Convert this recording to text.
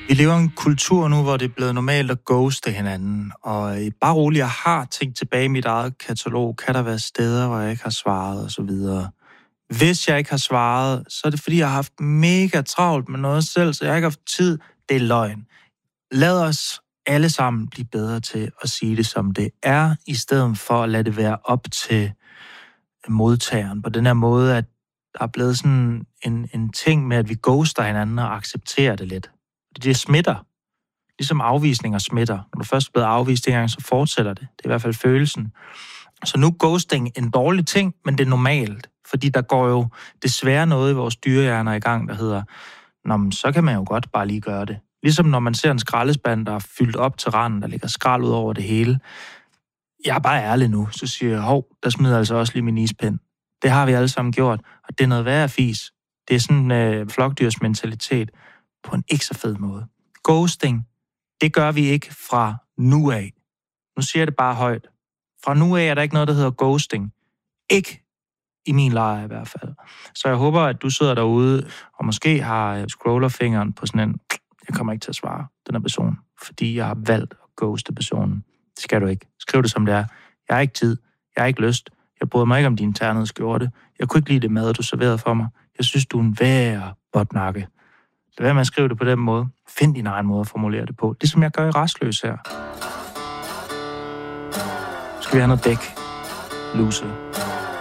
Vi lever i en kultur nu, hvor det er blevet normalt at ghoste hinanden, og bare roligt, jeg har tænkt tilbage i mit eget katalog, kan der være steder, hvor jeg ikke har svaret og så videre. Hvis jeg ikke har svaret, så er det fordi, jeg har haft mega travlt med noget selv, så jeg har ikke haft tid. Det er løgn. Lad os alle sammen blive bedre til at sige det, som det er, i stedet for at lade det være op til modtageren. På den her måde, at der er blevet sådan en ting med, at vi ghoster hinanden og accepterer det lidt. Det smitter. Ligesom afvisninger smitter. Når du først er blevet afvist en gang, så fortsætter det. Det er i hvert fald følelsen. Så nu er ghosting en dårlig ting, men det er normalt. Fordi der går jo desværre noget i vores dyrehjerner i gang, der hedder, så kan man jo godt bare lige gøre det. Ligesom når man ser en skraldespand, der er fyldt op til randen, der ligger skrald ud over det hele. Jeg er bare ærlig nu, så siger jeg, der smider jeg altså også lige min ispind. Det har vi alle sammen gjort, og det er noget værre fis. Det er sådan en flokdyrsmentalitet på en ikke så fed måde. Ghosting, det gør vi ikke fra nu af. Nu siger jeg det bare højt. Fra nu af er der ikke noget, der hedder ghosting. Ikke i min lejr i hvert fald. Så jeg håber, at du sidder derude og måske har scrollerfingeren på sådan en, jeg kommer ikke til at svare den her person, fordi jeg har valgt at ghoste personen. Det skal du ikke. Skriv det som det er. Jeg har ikke tid. Jeg har ikke lyst. Jeg bryder mig ikke om din ternede skjorte. Jeg kunne ikke lide det mad, du serverede for mig. Jeg synes, du er en værre botnakke. Lad være med at skrive det på den måde. Find din egen måde at formulere det på. Det som jeg gør i Rastløs her. Skal vi have noget dæk? Loser.